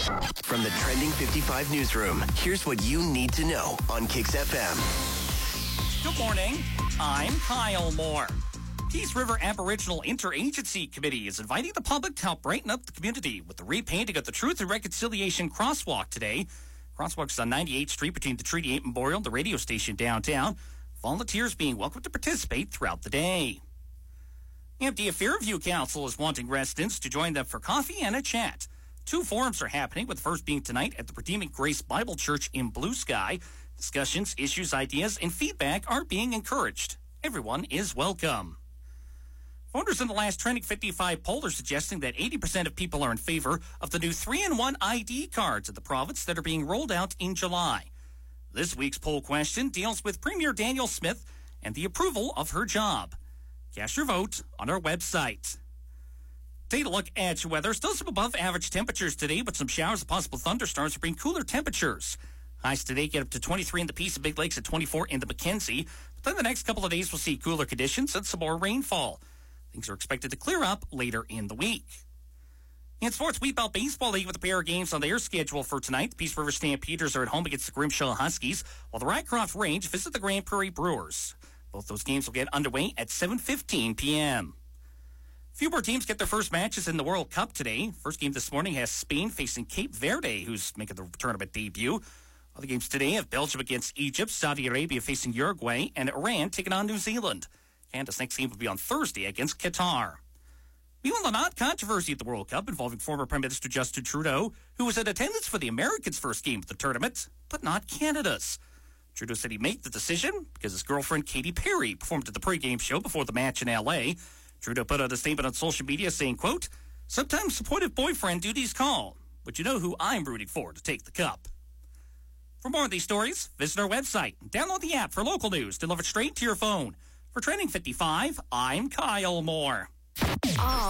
From the Trending 55 newsroom, here's what you need to know on Kix FM. Good morning. I'm Kyle Moore. Peace River Aboriginal Interagency Committee is inviting the public to help brighten up the community with the repainting of the Truth and Reconciliation Crosswalk today. Crosswalk is on 98th Street between the Treaty 8 Memorial and the radio station downtown. Volunteers being welcome to participate throughout the day. The Fairview Council is wanting residents to join them for coffee and a chat. 2 forums are happening, with the first being tonight at the Redeeming Grace Bible Church in Blue Sky. Discussions, issues, ideas, and feedback are being encouraged. Everyone is welcome. Voters in the last Trending 55 poll are suggesting that 80% of people are in favor of the new 3-in-1 ID cards in the province that are being rolled out in July. This week's poll question deals with Premier Danielle Smith and the approval of her job. Cast your vote on our website. Take a look at your weather. Still some above average temperatures today, but some showers and possible thunderstorms will bring cooler temperatures. Highs today get up to 23 in the Peace and Big Lakes and 24 in the Mackenzie. But then the next couple of days we'll see cooler conditions and some more rainfall. Things are expected to clear up later in the week. In sports, Wheatbelt Baseball League with a pair of games on their schedule for tonight. The Peace River Stampeders are at home against the Grimshaw Huskies, while the Rycroft Range visit the Grand Prairie Brewers. Both those games will get underway at 7:15 p.m. Few more teams get their first matches in the World Cup today. First game this morning has Spain facing Cape Verde, who's making the tournament debut. Other games today have Belgium against Egypt, Saudi Arabia facing Uruguay, and Iran taking on New Zealand. Canada's next game will be on Thursday against Qatar. Meanwhile, an odd controversy at the World Cup involving former Prime Minister Justin Trudeau, who was in attendance for the Americans' first game of the tournament, but not Canada's. Trudeau said he'd make the decision because his girlfriend Katy Perry performed at the pregame show before the match in L.A. Trudeau put out a statement on social media saying, quote, "Sometimes supportive boyfriend duties call, but you know who I'm rooting for to take the cup." For more of these stories, visit our website and download the app for local news delivered straight to your phone. For Trending 55, I'm Kyle Moore.